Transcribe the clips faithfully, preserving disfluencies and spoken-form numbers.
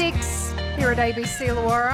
six here at A B C Illawarra.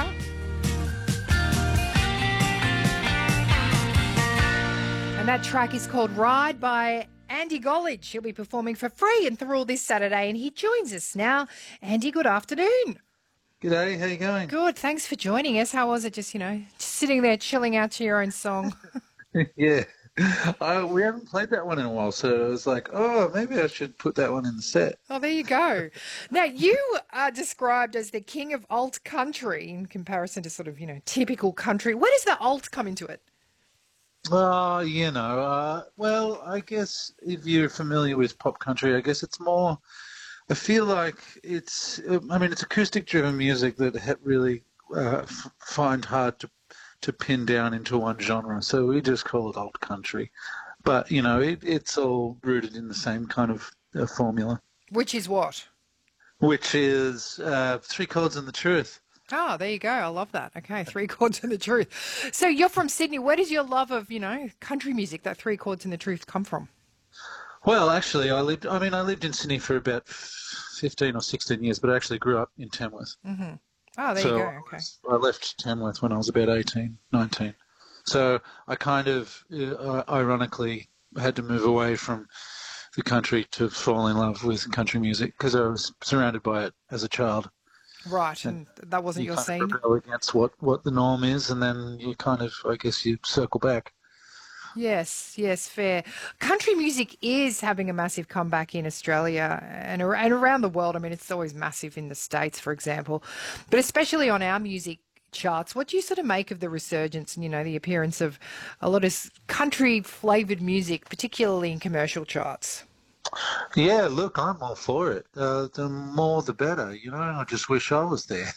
And that track is called Ride by Andy Gollidge. He'll be performing for free in Thirroul this Saturday, and he joins us now. Andy, good afternoon. G'day, how you going? Good, thanks for joining us. How was it just, you know, just sitting there chilling out to your own song? Yeah, I, we haven't played that one in a while, so I was like, oh, maybe I should put that one in the set. Oh, there you go. Now, you are described as the king of alt country in comparison to sort of, you know, typical country. Where does the alt come into it? Oh, you know, uh, well, I guess if you're familiar with pop country, I guess it's more, I feel like it's, I mean, it's acoustic-driven music that ha- really uh, f- find hard to to pin down into one genre, so we just call it alt country. But, you know, it, it's all rooted in the same kind of uh, formula. Which is what? Which is uh, Three Chords and the Truth. Oh, there you go. I love that. Okay, Three Chords and the Truth. So you're from Sydney. Where does your love of, you know, country music, that Three Chords and the Truth, come from? Well, actually, I lived, I mean, I lived in Sydney for about fifteen or sixteen years, but I actually grew up in Tamworth. Mm-hmm. Oh, there so you go. Okay. I left Tamworth when I was about eighteen, nineteen. So I kind of, uh, ironically, had to move away from the country to fall in love with country music because I was surrounded by it as a child. Right, and, and that wasn't you your kind scene? of rebel against what, what the norm is, and then you kind of, I guess, you circle back. Yes, yes, fair. Country music is having a massive comeback in Australia and, ar- and around the world. I mean, it's always massive in the States, for example, but especially on our music charts. What do you sort of make of the resurgence and, you know, the appearance of a lot of country flavoured music, particularly in commercial charts? Yeah, look, I'm all for it. Uh, the more the better, you know. I just wish I was there.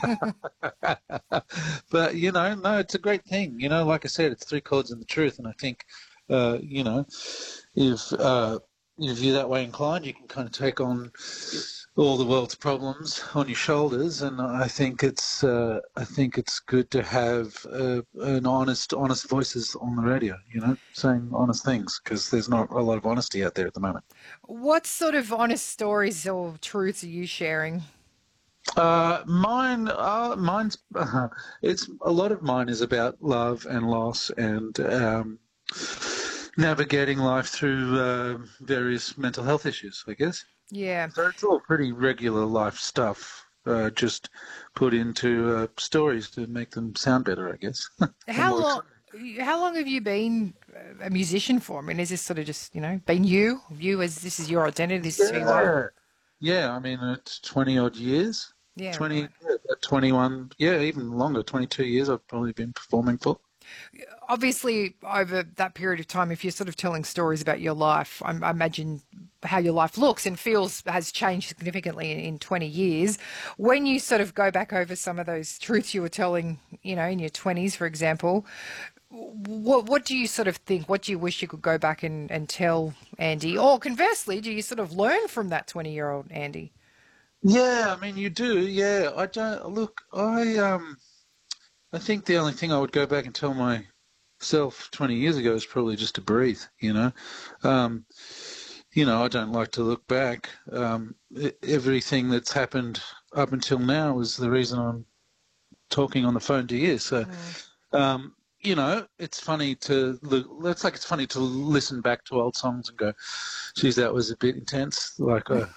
But, you know, no, it's a great thing. You know, like I said, it's three chords and the truth. And I think, uh, you know, if, uh, if you're that way inclined, you can kind of take on all the world's problems on your shoulders. And I think it's, uh, I think it's good to have uh, an honest, honest voices on the radio, you know, saying honest things, because there's not a lot of honesty out there at the moment. What sort of honest stories or truths are you sharing? Uh, mine, uh, mine's, uh, it's a lot of mine is about love and loss and um, navigating life through uh, various mental health issues, I guess. Yeah. So it's all pretty regular life stuff, uh, just put into uh, stories to make them sound better, I guess. How long? How long have you been a musician for? I mean, is this sort of just, you know, been you? You as this is your identity, this is who you are? Yeah, I mean, it's twenty odd years. Yeah, twenty, right. yeah, twenty-one, yeah, even longer, twenty-two years I've probably been performing for. Obviously, over that period of time, if you're sort of telling stories about your life, I, I imagine how your life looks and feels has changed significantly in, in twenty years. When you sort of go back over some of those truths you were telling, you know, in your twenties, for example, what what do you sort of think? What do you wish you could go back and, and tell Andy? Or conversely, do you sort of learn from that twenty-year-old Andy? Yeah, I mean, you do. Yeah, I don't look. I um, I think the only thing I would go back and tell myself twenty years ago is probably just to breathe. You know, um, you know, I don't like to look back. Um, e- everything that's happened up until now is the reason I'm talking on the phone to you. So, um, you know, it's funny to look. It's like it's funny to listen back to old songs and go, "Geez, that was a bit intense." Like a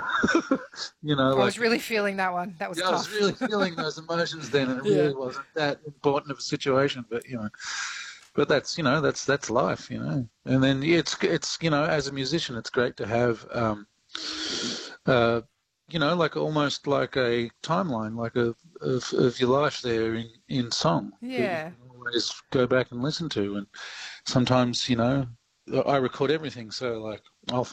you know, I like was really feeling that one. That was yeah, I was tough. really feeling those emotions then, and it Yeah. really wasn't that important of a situation. But you know, but that's you know that's that's life, you know. And then yeah, it's it's you know, as a musician, it's great to have um, uh, you know, like almost like a timeline, like a of, of your life there in in song that you Yeah. can always go back and listen to. And sometimes you know, I record everything, so like I'll